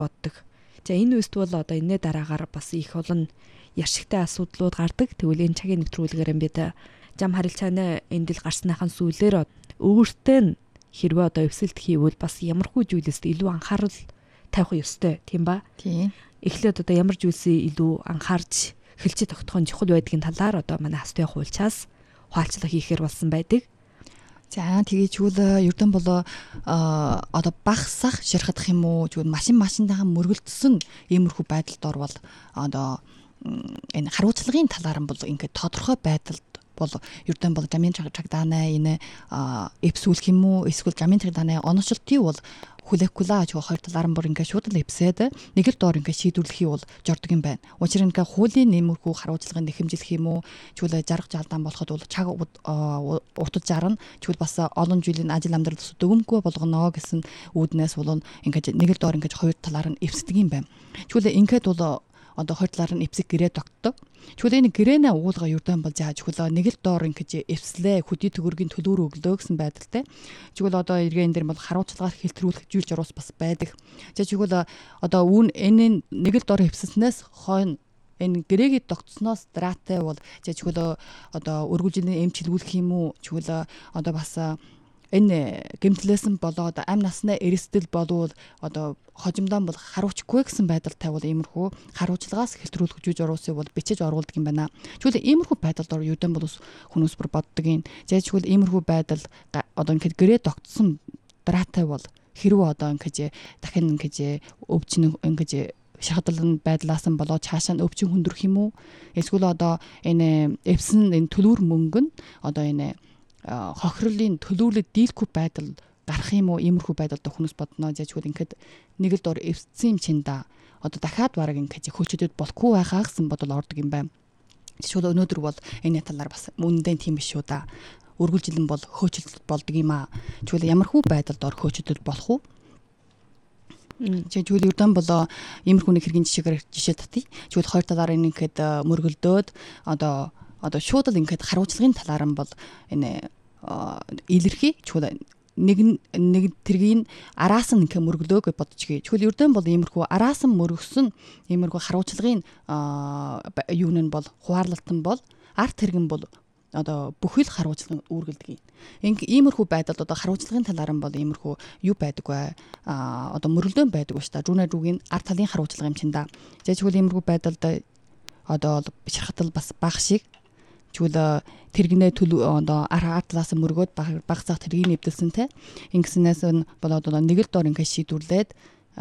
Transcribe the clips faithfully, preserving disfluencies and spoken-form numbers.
боддог. За энэ үст бол одоо энэний дараагаар бас их олон яшигтай асуудлууд гардаг. Тэгвэл энэ цагийн нэвтрүүлгээр бид зам харилцааны эндэл гарсныхан сүүлээр өөртөө нь хэрвээ одоо эвсэлт хийвэл бас ямархуу зүйлээс илүү анхаарал тавих ёстой, тийм ба? Тийм. Эхлээд одоо ямар зүйлсээ илүү анхаарч хэлцээ тогтохын чухал байдгийн талаар одоо манай хастын хуульчаас хуульчлага хийхээр болсон байдаг. За тэгээд чүл ердөн болоо одоо багсах ширхадах юм уу чүл машин машинтайхан мөргөлдсөн иймэрхүү байдалд орвол одоо энэ хариуцлагын талаар нь бол ингээд тодорхой байдалд бол ердөн бол жамын чагдаана энэ эпсүүлэх юм уу эсвэл жамын чагдааны оношилтыг бол хүлээхгүй ч хоёр талаар нь бүр ингээд шууд л эпсээд нэг л доор ингээд шийдвэрлэхий бол жордог юм байна. Учир нь ингээд хуулийн нэмэрхүү хариуцлагыг нэхэмжлэх юм уу чүл жаргах жалдаан болоход бол чаг уртад жарна чүл бас олон жилийн ажил амьдрал дөгөмгүй болгоно гэсэн үүднээс бол ингээд нэг л доор ингээд хоёр талаар нь эпсдэг юм байна. Чүл ингээд бол одоо хоёр талаар нь эпсэг гэрээ тогтдог. Чүл энэ гэрээнэ уулга ердөн бол зааж хөлөө нэг л доор ингэж эвслээ хөдий төгөргийн төлөөр өглөө гэсэн байдалтай. Чүл одоо эргээ энэ дэр бол харуулцлагаар хэлтрүүлэх зүйл журуус бас байдаг. За чүл одоо үүн энэ нэг л доор эвсснээс хойно энэ гэрээгээ тогтсноос дараатай бол за чүл одоо өргөлжиний эмчилгүүлэх юм уу чүл одоо бас энэ гэмтлээсэн болоод амь наснаа эрсдэл болвол одоо хожимдоо бол харуулчихгүй гэсэн байдал тавил иймэрхүү харуулчлагаас хэлтрүүлэх жүж оруулсыг бол бичиж оруулдаг юм байна. Чүл иймэрхүү байдалд ор юудан бол хүмүүс бүр боддог юм. Зэжгүй иймэрхүү байдал одоо ингээд гэрээ тогтсон дараатай бол хэрвээ одоо ингээд дахин ингээд өвчин ингээд шахадалн байдлаас нь болоо цаашаа нь өвчин хүндрэх юм уу? Эсвэл одоо энэ эвсэн энэ төлөөр мөнгө нь одоо энэ хохирлын төлөвлөлт дийлэхгүй байдал гарах юм уу иймэрхүү байдалд хүмүүс бодно зэжгүй ингээд нэг л дор эвссэн юм чин да одоо дахиад бараг ингээд хөөчөдөд болохгүй байхаа гэсэн бодол ордог юм байна. Жишээ өнөөдөр бол энэ талаар бас үнэндээ тийм биш шүү да. Өргөлжилэн бол хөөчөлт болдог юм аа. Чүл ямархүү байдалд ор хөөчөдөд болох уу? Жишээ юудан болоо иймэрхүү нэг хэргийн жишээгээр жишээ татъя. Чүл хоёр талаар ингээд мөргөлдөөд одоо одоо шууд л ингээд харуулцлагын талаар нь бол энэ илэрхий чүл нэг нэг тэргийн араас нь ингээд мөргөлөө гэж бодчихъя. Чүл ердөн бол иймэрхүү араас нь мөргөсөн иймэрхүү харуулцлагын юу нь бол хуваарлалтан бол арт тэргэн бол одоо бүхэл харуулцлага үүргэлдэг юм. Ингээ иймэрхүү байдалд одоо харуулцлагын талаар нь бол иймэрхүү юу байдаг вэ? А одоо мөргөлдөөн байдаг ба ш та. Рүүнэ рүүгийн арт талын харуулцлага юм чин да. Жишээл иймэрхүү байдалд одоо ширхатал бас баг шиг чүл тэргнээ төлөв одоо арт талаас мөргөөд баг цаг тэргийг нэвдэлсэн те ингэснээс нь болоод одоо нэг л доор ингээ шийдвэрлээд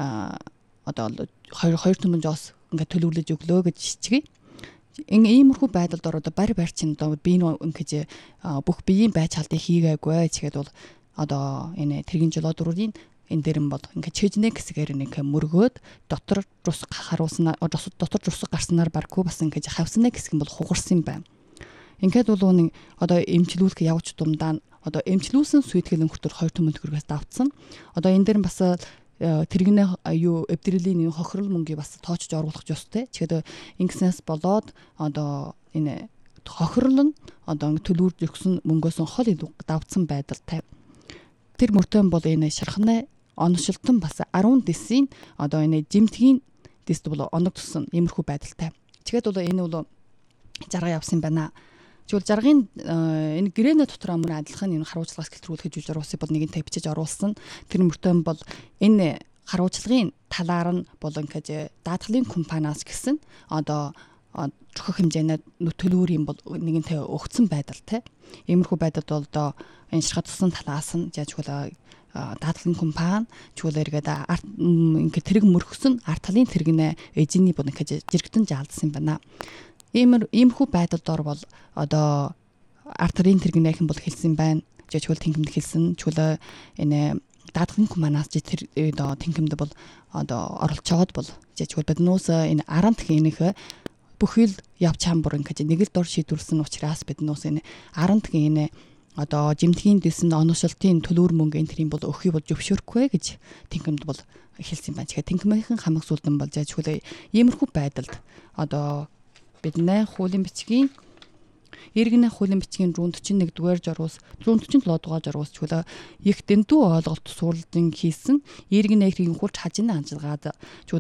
одоо хоёр хоёр түмэн жоос ингээ төлөвлөж өглөө гэж шичгээ. Ингээ иймэрхүү байдалд ороод барь барь чин одоо би ингээ бүх биеийн байж халдыг хийгээгүй чигээд бол одоо энэ тэргийн жолоодруудын энэ дээр нь бол ингээ чэжнэ гэсгээр ингээ мөргөөд дотор рус харуулснаа дотор рус гарснаар баргүй бас ингээ хавснаа гэсгэн бол хугарсан юм байна. Ингээд бол нэг одоо эмчлүүлэх явж думдаа одоо эмчлүүлсэн сүйтгэл өнгөртөр хоёр түмэн төгрөгөөс давтсан. Одоо энэ дээр бас тэргнээ юу эвдрэлийн хохирол мөнгийг бас тоочж оруулах ёстой. Тэгэхэд ингэснээс болоод одоо энэ хохирол нь одоо төлөвлөж өгсөн мөнгөөс хол давтсан байдалтай. Тэр мөртөө бол энэ шархнаа оношилтон бас арван дэсийн одоо энэ жимтгийн дэст бол оног туссан иймэрхүү байдалтай. Тэгээд бол энэ бол жаргал явсан байна. Чүл жаргын энэ гэрээний дотор амын адилхан энэ харуулцлагаас гэлтрүүлэх жүж оруулсыг бол нэгэнтэй бичиж оруулсан. Тэр мөртөө бол энэ харуулцлагын талаар нь бол ингээд даатгалын компаниас гэсэн одоо зөвхөн хэмжээний төлөвөрийн бол нэгэнтэй өгцөн байдалтай. Иймэрхүү байдалд бол одоо энэ ширхатсан талаас нь жажгүй даатгалын компани чүл эргээд ингээд тэрэг мөргсөн арт талын тэрэгнээ эзэний бол ингээд жиргэтэн заалдсан байна. Иймэр иймхүү байдалд ор бол одоо артерийн тэргнээхэн бол хэлсэн байна. Жишээл тэнгэмд хэлсэн. Чүл энэ даатгалын компаниас тэр одоо тэнгэмд бол одоо оролцоод бол жишээл биднээс энэ арант хийнэх бүхэл явж хамбар ингээд нэг л дор шийдвэрлсэн учраас биднээс энэ арант хийнэ одоо жимтгийн дэсэн оношилтын төлөөр мөнгө энэ төрийн бол өхий бол зөвшөөрөхгүй гэж тэнгэмд бол хэлсэн байна. Тэгэхээр тэнгэмийн хамаг сүлдэн бол жишээл иймэрхүү байдалд одоо бидний хуулийн бичгийн Иргэнэ хуулийн бичгийн one forty-one дугаар жургуус one forty-seven дугаар жургуус чөлөө их дэндүү ойлголт суурилдан хийсэн иргэнэ хэргийн хурц хажины анжилгаад